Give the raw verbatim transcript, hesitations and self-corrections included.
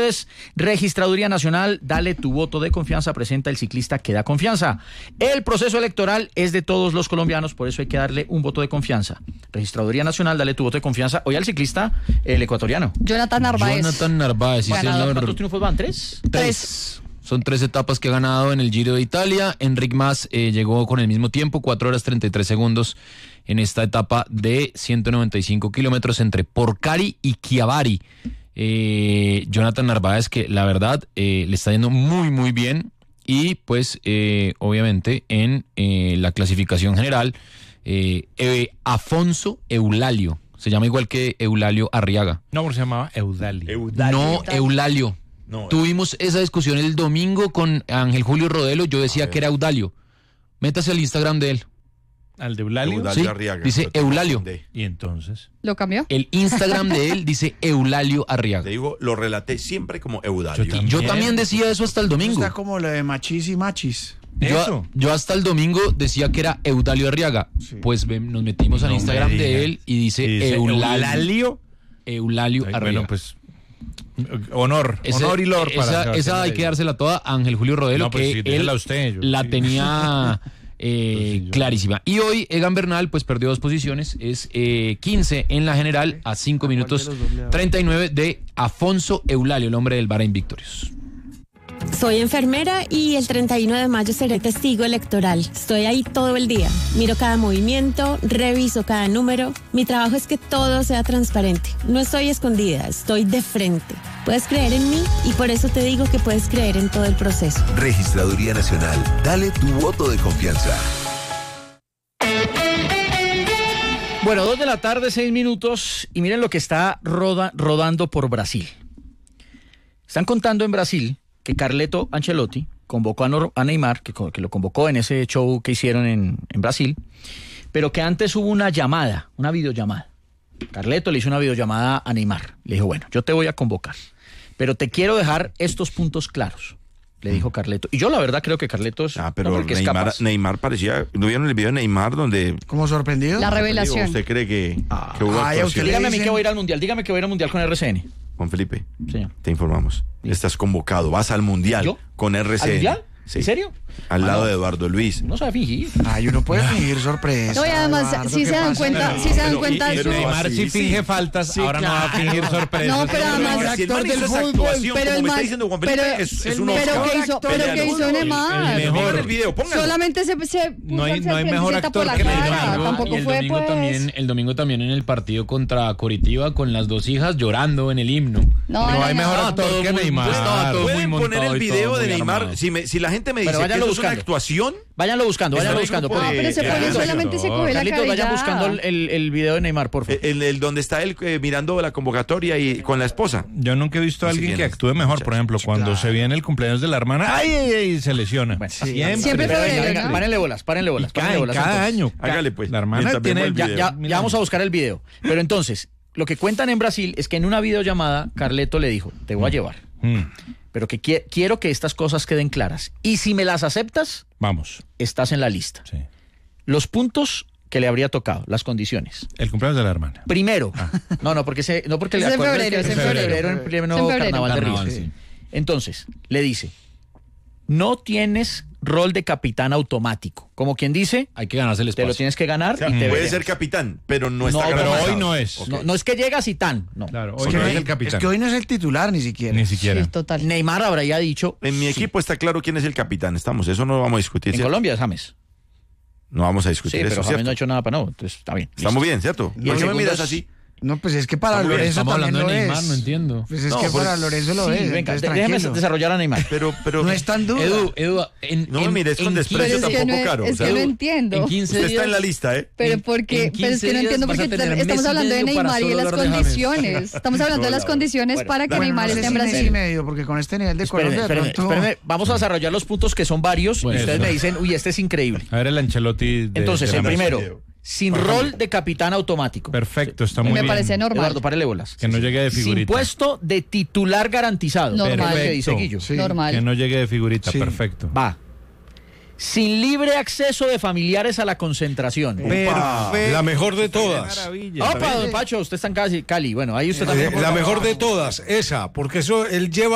Entonces, Registraduría Nacional, dale tu voto de confianza, presenta el ciclista que da confianza. El proceso electoral es de todos los colombianos, por eso hay que darle un voto de confianza. Registraduría Nacional, dale tu voto de confianza. Hoy al ciclista, el ecuatoriano. Jonathan Narváez. Jonathan Narváez, sí, señor. ¿Cuántos triunfos van? ¿Tres? Tres. Son tres etapas que ha ganado en el Giro de Italia. Enric Mas eh, llegó con el mismo tiempo, cuatro horas treinta y tres segundos en esta etapa de ciento noventa y cinco kilómetros entre Porcari y Chiavari. Eh, Jonathan Narváez, que la verdad eh, le está yendo muy muy bien, y pues eh, obviamente en eh, la clasificación general eh, eh, Afonso Eulalio, se llama igual que Eulalio Arriaga. No, porque se llamaba Eudalio. Eudalio. No, Eulalio. No, Tuvimos esa discusión el domingo con Ángel Julio Rodelo, yo decía que era Eudalio. Métase al Instagram de él. ¿Al de Eulalio? Eudalio Sí, Arriaga, dice Eulalio. ¿Y entonces? ¿Lo cambió? El Instagram de él dice Eulalio Arriaga. Te digo, lo relaté siempre como Eudalio. Yo también. Yo también decía eso hasta el domingo. Está como lo de machis y machis. Yo, Eso. yo hasta el domingo decía que era Eudalio Arriaga. Sí. Pues ve, nos metimos al No me Instagram de digas. él y dice, Y dice Eulalio. Eulalio. Eulalio Ay, Arriaga. bueno, pues honor, Ese- honor y lor para esa, Sebastián esa hay Heredia. que dársela toda a Ángel Julio Rodelo, No, pues que sí, él désela a usted, yo- la sí. tenía eh, Pues sí, yo- clarísima. Y hoy Egan Bernal pues perdió dos posiciones, es eh, quince en la general a cinco minutos de los dos le da? treinta y nueve de Afonso Eulalio, el hombre del Bahrein Victorious. Soy enfermera y el treinta y uno de mayo seré testigo electoral. Estoy ahí todo el día. Miro cada movimiento, reviso cada número. Mi trabajo es que todo sea transparente. No estoy escondida, estoy de frente. Puedes creer en mí y por eso te digo que puedes creer en todo el proceso. Registraduría Nacional, dale tu voto de confianza. Bueno, dos de la tarde, seis minutos, y miren lo que está roda, rodando por Brasil. Están contando en Brasil que Carleto Ancelotti convocó a, Nor- a Neymar, que, co- que lo convocó en ese show que hicieron en, en Brasil, pero que antes hubo una llamada, una videollamada. Carleto le hizo una videollamada a Neymar. Le dijo, bueno, yo te voy a convocar, pero te quiero dejar estos puntos claros, le dijo Carleto. Y yo la verdad creo que Carleto es, Ah, pero un hombre que es Neymar, capaz. Neymar parecía... ¿No vieron el video de Neymar donde... ¿Como sorprendido? La revelación. ¿Usted cree que, Ah, que hubo ay, a usted actuación? le Dígame a mí dicen- que voy a ir al Mundial, dígame que voy a ir al Mundial con R C N. Juan Felipe, Señor. te informamos. Estás convocado, vas al Mundial ¿Yo? con R C N. ¿Al Mundial? Sí. ¿En serio? Al Ah, lado no. de Eduardo Luis. No sabe fingir. Ay, uno puede fingir sorpresa. No, y además, Eduardo, si ¿qué se dan pasa? cuenta, Pero- si se dan pero- cuenta y- de pero su... Neymar sí, sí sí. finge faltas, Sí, ahora no va a claro. fingir sorpresas. No, pero además- Si el man actor hizo del esa fútbol, actuación, pero como el me está man- diciendo Juan Felipe, pero- es, es el un mejor Oscar. Pero que hizo, pero Véalo. que hizo Neymar. El mejor. Pongan el video, póngalo. Solamente se, se puso No hay- al no hay frente y mejor se tapó actor la que cara. Neymar. Tampoco y el fue, domingo pues... también, el domingo también en el partido contra Coritiba con las dos hijas llorando en el himno. No, No no, hay no. mejor Ah, actor todo que muy- Neymar. estaba todo Pueden muy poner montado el y video todo de muy Neymar. armado. Si, me, si la gente me Pero dice que váyanlo eso es una buscando. actuación, Váyanlo buscando, váyanlo Está en buscando. el grupo No, de- pero se Eh, pone, Carlitos, solamente se coge la Carlitos, cara y vayan ya. buscando el, el, el video de Neymar, por favor. el, el donde está él eh, mirando la convocatoria y con la esposa. Yo nunca he visto a No sé alguien quién que es. actúe mejor. Por ejemplo, cuando claro. se viene el cumpleaños de la hermana, ¡ay, ay, ay! Se lesiona. Bueno, Siempre. Siempre Pero febrero, venga, venga, ¿no? párenle bolas, párenle Y bolas. cada, párenle bolas, cada entonces. año. Hágale, pues, La hermana mientras tiene... vemos el Ya, video. ya, Mira. ya vamos a buscar el video. Pero entonces, lo que cuentan en Brasil es que en una videollamada, Carleto le dijo, te voy a llevar, Mm, pero que qui- quiero que estas cosas queden claras. Y si me las aceptas, Vamos. estás en la lista. Sí. Los puntos que le habría tocado, las condiciones. El cumpleaños de la hermana. Primero, no, no, porque se, no porque Es le en acuerdo febrero, que es en en febrero, febrero. en pleno Es en febrero. carnaval de Carnaval, Río. sí. Entonces, le dice, no tienes rol de capitán automático. Como quien dice, Hay que ganarse el te espacio. lo tienes que ganar O sea, y te puede veremos. ser capitán, pero no está No, pero garantizado. hoy no es. Ok. No, no es que llegas y tan, no. Claro, Es hoy que no hoy- es el Es capitán. que hoy no es el titular ni siquiera. Ni siquiera. Sí, total. Neymar habría dicho, En mi equipo está claro quién es el capitán. Estamos, eso no lo vamos a discutir. en ¿cierto? Colombia es James. No vamos a Sí, discutir pero eso, James ¿cierto? no ha hecho nada para no, entonces está bien. Estamos bien, ¿cierto? Y ¿Por el qué me segundo miras es- así? No, pues es que para Estamos bien, Lorenzo Estamos también hablando lo de es. Neymar, no entiendo. Pues es No, que pues- para Lorenzo lo Sí, es. venga, entonces déjeme tranquilo. desarrollar a Neymar. Pero, pero... No está en duda. Edu, Edu, en, No me en- mires con en desprecio Pero es que tampoco, no, Caro. es o sea, que no en entiendo. quince usted días, está en la lista, ¿eh? Pero en- porque, en pero es que quince no entiendo días porque vas a tener estamos mes y hablando de medio para Neymar y de solo las hablar de James. condiciones. Estamos hablando de las condiciones Bueno, para que bueno, Neymar no sé esté en si mes y Brasil. medio, porque con este nivel de Espérenme, Colombia de espérenme, pronto... espérenme. Vamos a desarrollar los puntos que son varios Bueno, y ustedes eso. me dicen, uy, este es increíble. A ver el Ancelotti. de- Entonces, de el la- primero, sin rol de capitán automático. Perfecto, está muy Me bien. parece normal. Eduardo, párele bolas. Que no llegue de Sin figurita. puesto de titular garantizado. Normal. Es lo que dice Guillo. Sí. Normal. Que no llegue de figurita, Sí. perfecto. Va. Sin libre acceso de familiares a la concentración. Opa. La mejor de todas. Maravilla. Opa, don Pacho, usted está en Cali. Cali. Bueno, ahí usted Eh, también. La mejor de todas, esa, porque eso él lleva